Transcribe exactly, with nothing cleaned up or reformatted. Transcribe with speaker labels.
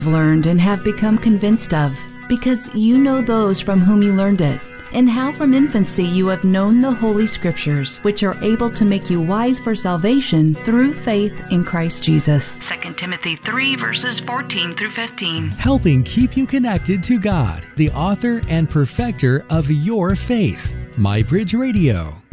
Speaker 1: learned and have become convinced of, because you know those from whom you learned it, and how from infancy you have known the Holy Scriptures, which are able to make you wise for salvation through faith in Christ Jesus. Second Timothy three, verses fourteen through fifteen.
Speaker 2: Helping keep you connected to God, the author and perfecter of your faith. MyBridge Radio.